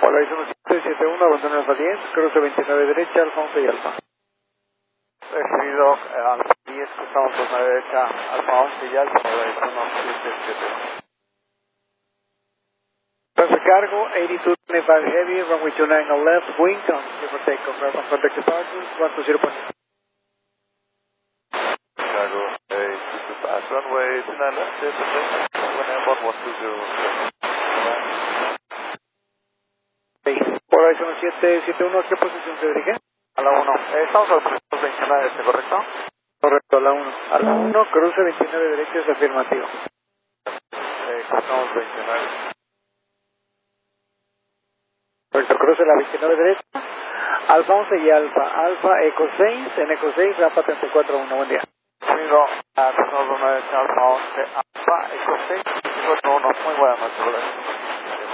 Hola, es 1771, abandono Alfa 10, cruce 29 derecha, Alfa 11 y Alfa. Recibido Alfa 10, cruzamos por la derecha, Alfa 11 y Alfa, hola, es 1771. Perfect cargo, 8225 heavy, runway 29 on left, wing, give or take, confirm on contact departure, 120.8. Chicago, to pass runway 29 left, yes, when airport 120. Hola, es 1771, ¿a qué posición se dirige? A la 1. Estamos al 329, ¿correcto? Correcto, a la 1. A la 1, cruce 29 derecha es afirmativo. Cruzamos 29. Correcto, cruce la 29 derecha, Alfa 11 y Alfa. Alfa Eco 6, en Eco 6, rampa 34-1, buen día. Recibido cruzamos por la derecha, Alfa 11, Alfa, Eco 6, 4-1. Muy buenas noches, brother.